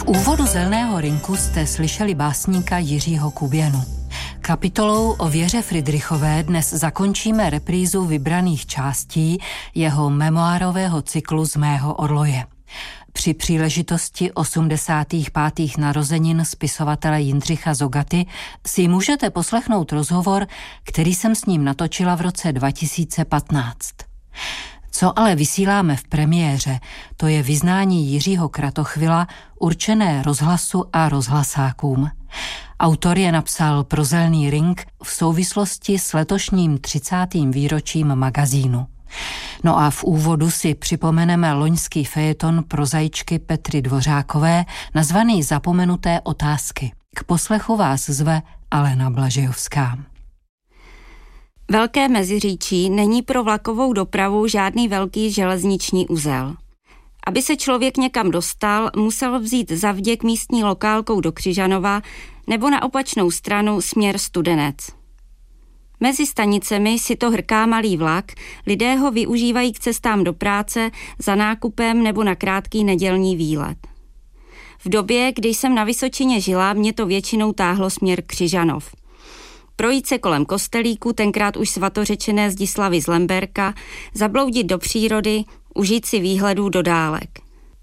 úvodu Zelného rynku jste slyšeli básníka Jiřího Kuběnu. Kapitolou o Věře Fridrichové dnes zakončíme reprízu vybraných částí jeho memoárového cyklu Z mého orloje. Při příležitosti 85. narozenin spisovatele Jindřicha Zogaty si můžete poslechnout rozhovor, který jsem s ním natočila v roce 2015. Co ale vysíláme v premiéře, to je vyznání Jiřího Kratochvila určené rozhlasu a rozhlasákům. Autor je napsal pro Zelený ring v souvislosti s letošním 30. výročím magazínu. No a v úvodu si připomeneme loňský fejeton prozaičky Petry Dvořákové nazvaný Zapomenuté otázky. K poslechu vás zve Alena Blažejovská. Velké Meziříčí není pro vlakovou dopravu žádný velký železniční uzel. Aby se člověk někam dostal, musel vzít zavděk místní lokálkou do Křižanova nebo na opačnou stranu směr Studenec. Mezi stanicemi si to hrká malý vlak, lidé ho využívají k cestám do práce, za nákupem nebo na krátký nedělní výlet. V době, kdy jsem na Vysočině žila, mě to většinou táhlo směr Křižanov. Projít se kolem kostelíku, tenkrát už svatořečené Zdislavy z Lemberka, zabloudit do přírody, užít si výhledů do dálek.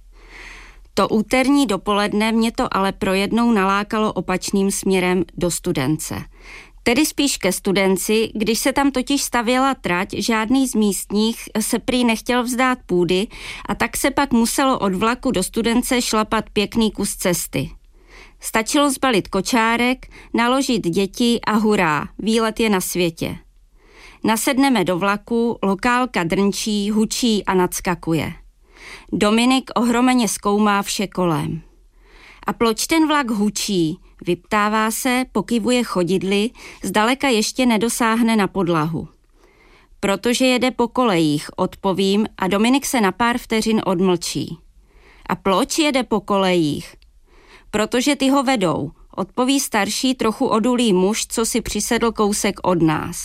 To úterní dopoledne mě to ale pro jednou nalákalo opačným směrem do Studence. Tedy spíš ke Studenci, když se tam totiž stavěla trať, žádný z místních se prý nechtěl vzdát půdy a tak se pak muselo od vlaku do Studence šlapat pěkný kus cesty. Stačilo zbalit kočárek, naložit děti a hurá, výlet je na světě. Nasedneme do vlaku, lokálka drnčí, hučí a nadskakuje. Dominik ohromeně zkoumá vše kolem. A proč ten vlak hučí? Vyptává se, pokyvuje chodidly, zdaleka ještě nedosáhne na podlahu. Protože jede po kolejích, odpovím a Dominik se na pár vteřin odmlčí. A proč jede po kolejích? Protože ty ho vedou, odpoví starší trochu odulý muž, co si přisedl kousek od nás.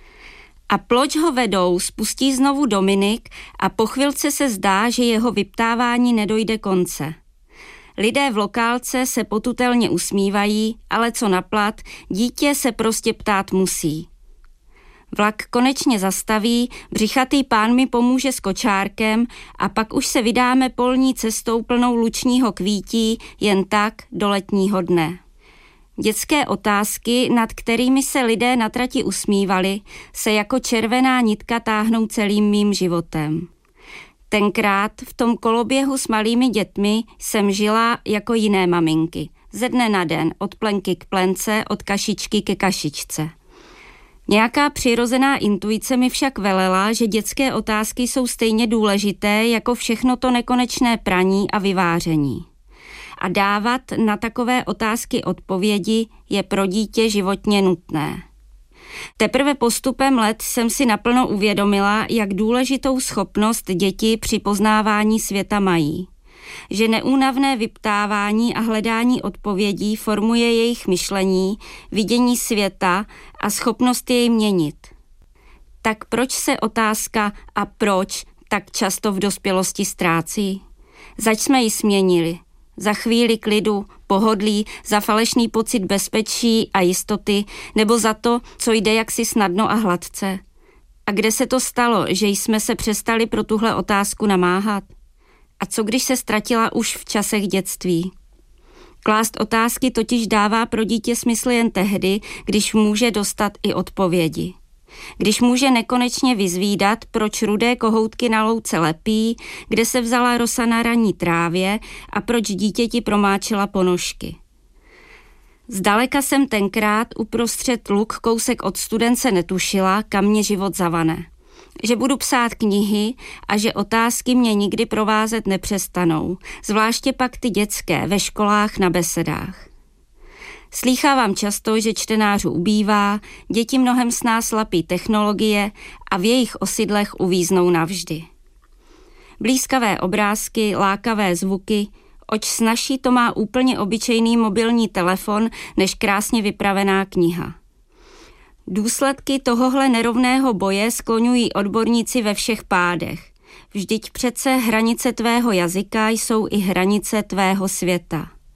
A proč ho vedou, spustí znovu Dominik a po chvilce se zdá, že jeho vyptávání nedojde konce. Lidé v lokálce se potutelně usmívají, ale co naplat, dítě se prostě ptát musí. Vlak konečně zastaví, břichatý pán mi pomůže s kočárkem a pak už se vydáme polní cestou plnou lučního kvítí jen tak do letního dne. Dětské otázky, nad kterými se lidé na trati usmívali, se jako červená nitka táhnou celým mým životem. Tenkrát v tom koloběhu s malými dětmi jsem žila jako jiné maminky. Ze dne na den, od plenky k plence, od kašičky ke kašičce. Nějaká přirozená intuice mi však velela, že dětské otázky jsou stejně důležité jako všechno to nekonečné praní a vyváření. A dávat na takové otázky odpovědi je pro dítě životně nutné. Teprve postupem let jsem si naplno uvědomila, jak důležitou schopnost děti při poznávání světa mají. Že neúnavné vyptávání a hledání odpovědí formuje jejich myšlení, vidění světa a schopnost jej měnit. Tak proč se otázka a proč tak často v dospělosti ztrácí? Zač jsme ji směnili. Za chvíli klidu, pohodlí, za falešný pocit bezpečí a jistoty, nebo za to, co jde jaksi snadno a hladce. A kde se to stalo, že jsme se přestali pro tuhle otázku namáhat? A co když se ztratila už v časech dětství? Klást otázky totiž dává pro dítě smysl jen tehdy, když může dostat i odpovědi. Když může nekonečně vyzvídat, proč rudé kohoutky na louce lepí, kde se vzala rosa na ranní trávě a proč dítěti promáčela ponožky. Zdaleka jsem tenkrát uprostřed luk kousek od Studence netušila, kam mě život zavane. Že budu psát knihy a že otázky mě nikdy provázet nepřestanou, zvláště pak ty dětské ve školách na besedách. Slýchávám často, že čtenářů ubývá, děti mnohem snáz lapí technologie a v jejich osidlech uvíznou navždy. Blízkavé obrázky, lákavé zvuky, oč snazší to má úplně obyčejný mobilní telefon než krásně vypravená kniha. Důsledky tohohle nerovného boje skloňují odborníci ve všech pádech. Vždyť přece hranice tvého jazyka jsou i hranice tvého světa.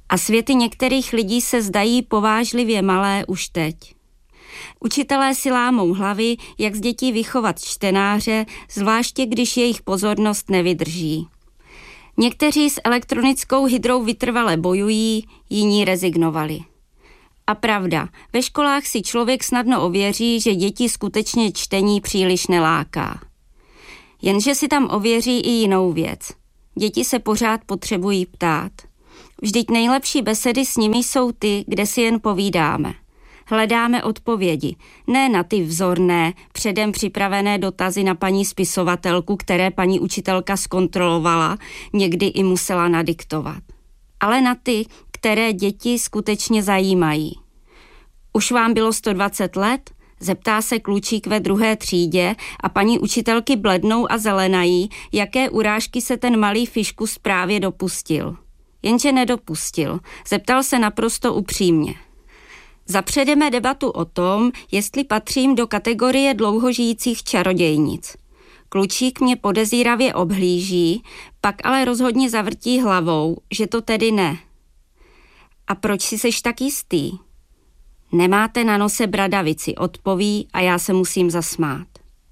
A světy některých lidí se zdají povážlivě malé už teď. Učitelé si lámou hlavy, jak z dětí vychovat čtenáře, zvláště když jejich pozornost nevydrží. Někteří s elektronickou hydrou vytrvale bojují, jiní rezignovali. A pravda, ve školách si člověk snadno ověří, že děti skutečně čtení příliš neláká. Jenže si tam ověří i jinou věc. Děti se pořád potřebují ptát. Vždyť nejlepší besedy s nimi jsou ty, kde si jen povídáme. Hledáme odpovědi, ne na ty vzorné, předem připravené dotazy na paní spisovatelku, které paní učitelka zkontrolovala, někdy i musela nadiktovat. Ale na ty, které děti skutečně zajímají. Už vám bylo 120 let? Zeptá se klučík ve 2. třídě a paní učitelky blednou a zelenají, jaké urážky se ten malý fiškus právě dopustil. Jenže nedopustil. Zeptal se naprosto upřímně. Zapředeme debatu o tom, jestli patřím do kategorie dlouhožijících čarodějnic. Klučík mě podezíravě obhlíží, pak ale rozhodně zavrtí hlavou, že to tedy ne. A proč si seš tak jistý? Nemáte na nose bradavici, odpoví a já se musím zasmát.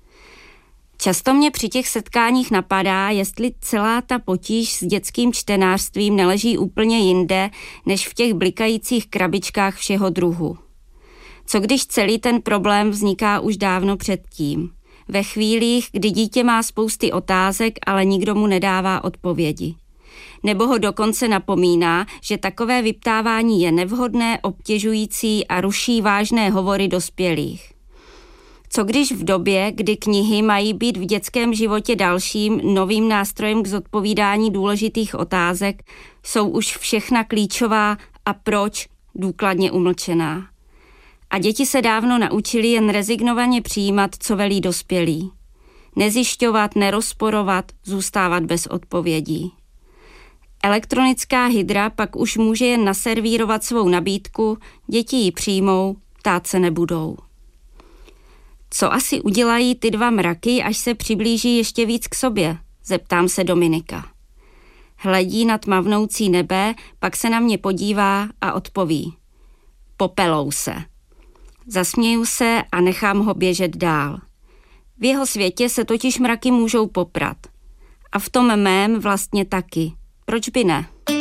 Často mě při těch setkáních napadá, jestli celá ta potíž s dětským čtenářstvím neleží úplně jinde, než v těch blikajících krabičkách všeho druhu. Co když celý ten problém vzniká už dávno předtím? Ve chvílích, kdy dítě má spousty otázek, ale nikdo mu nedává odpovědi. Nebo ho dokonce napomíná, že takové vyptávání je nevhodné, obtěžující a ruší vážné hovory dospělých. Co když v době, kdy knihy mají být v dětském životě dalším novým nástrojem k zodpovídání důležitých otázek, jsou už všechna klíčová a proč důkladně umlčená. A děti se dávno naučili jen rezignovaně přijímat, co velí dospělí. Nezjišťovat, nerozporovat, zůstávat bez odpovědí. Elektronická hydra pak už může jen naservírovat svou nabídku, děti ji přijmou, ptát se nebudou. Co asi udělají ty 2 mraky, až se přiblíží ještě víc k sobě? Zeptám se Dominika. Hledí na tmavnoucí nebe, pak se na mě podívá a odpoví. Popelou se. Zasměju se a nechám ho běžet dál. V jeho světě se totiž mraky můžou poprat. A v tom mém vlastně taky. Proč by ne?